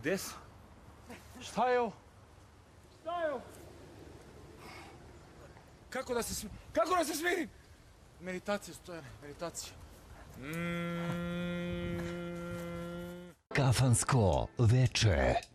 Gde si? Šta je ovo? Šta je ovo? Kako da se smirim? Meditacija, Stojane, meditacija. Kafansko veče.